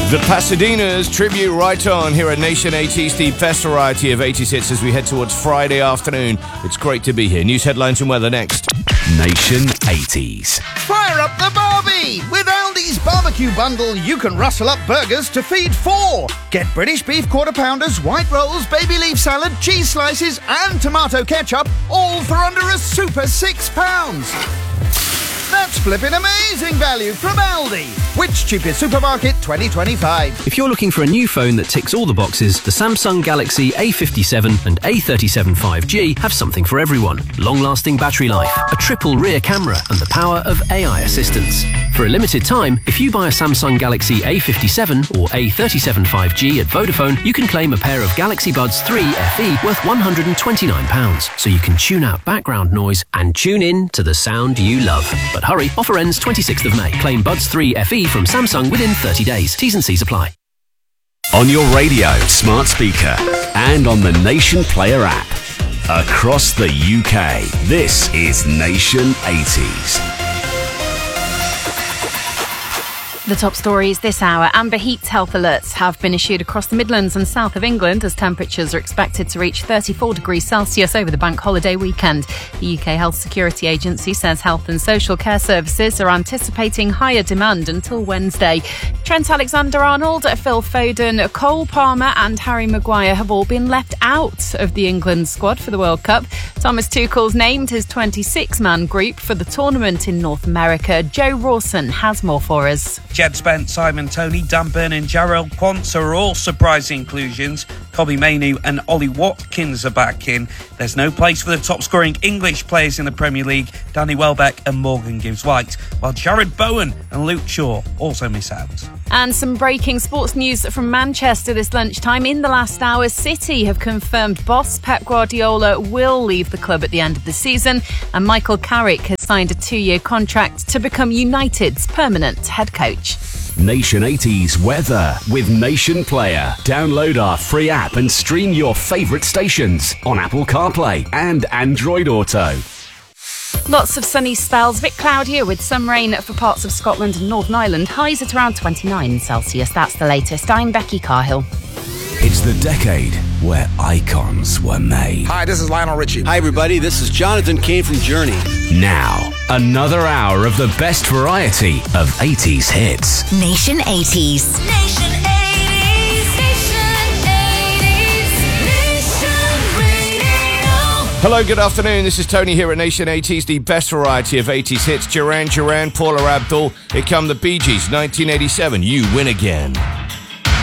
The Pasadena's tribute right on here at Nation 80s, the best variety of 80s hits as we head towards Friday afternoon. It's great to be here. News headlines and weather next. Nation 80s. Fire up the Barbie! With Aldi's barbecue bundle, you can rustle up burgers to feed four. Get British beef quarter pounders, white rolls, baby leaf salad, cheese slices and tomato ketchup, all for under a super £6. That's flipping amazing value from Aldi. Which cheapest supermarket 2025? If you're looking for a new phone that ticks all the boxes, the Samsung Galaxy A57 and A37 5G have something for everyone. Long-lasting battery life, a triple rear camera and the power of AI assistance. For a limited time, if you buy a Samsung Galaxy A57 or A37 5G at Vodafone, you can claim a pair of Galaxy Buds 3 FE worth £129, so you can tune out background noise and tune in to the sound you love. But hurry, offer ends 26th of May. Claim Buds 3 FE from Samsung within 30 days. T's and C's apply. On your radio, smart speaker, and on the Nation Player app. Across the UK, this is Nation 80s. The top stories this hour. Amber heat health alerts have been issued across the Midlands and south of England as temperatures are expected to reach 34 degrees Celsius over the bank holiday weekend. The UK Health Security Agency says health and social care services are anticipating higher demand until Wednesday. Trent Alexander-Arnold, Phil Foden, Cole Palmer and Harry Maguire have all been left out of the England squad for the World Cup. Thomas Tuchel's named his 26-man group for the tournament in North America. Joe Rawson has more for us. Jed Spence, Simon Toney, Dan Burn and Jarrell Quansah are all surprise inclusions. Kobbie Mainoo and Ollie Watkins are back in. There's no place for the top-scoring English players in the Premier League, Danny Welbeck and Morgan Gibbs-White, while Jared Bowen and Luke Shaw also miss out. And some breaking sports news from Manchester this lunchtime. In the last hour, City have confirmed boss Pep Guardiola will leave the club at the end of the season, and Michael Carrick has signed a 2-year contract to become United's permanent head coach. Nation 80s weather with Nation Player. Download our free app and stream your favourite stations on Apple CarPlay and Android Auto. Lots of sunny spells, a bit cloudier with some rain for parts of Scotland and Northern Ireland. Highs at around 29 Celsius. That's the latest. I'm Becky Carhill. It's the decade where icons were made. Hi, this is Lionel Richie. Hi, everybody. This is Jonathan Cain from Journey. Now, another hour of the best variety of 80s hits. Nation 80s. Nation 80s. Nation 80s. Nation Radio. Hello, good afternoon. This is Tony here at Nation 80s, the best variety of 80s hits. Duran Duran, Paula Abdul. Here come the Bee Gees, 1987. You Win Again.